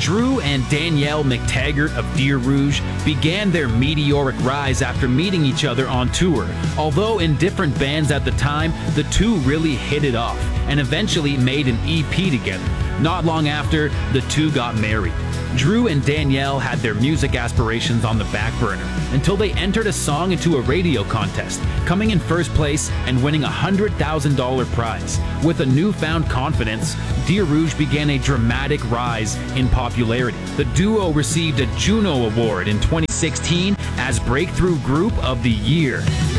Drew and Danielle McTaggart of Deer Rouge began their meteoric rise after meeting each other on tour. Although in different bands at the time, the two really hit it off and eventually made an EP together. Not long after, the two got married. Drew and Danielle had their music aspirations on the back burner until they entered a song into a radio contest, coming in first place and winning a $100,000 prize. With a newfound confidence, Deer Rouge began a dramatic rise in popularity. The duo received a Juno Award in 2016 as Breakthrough Group of the Year.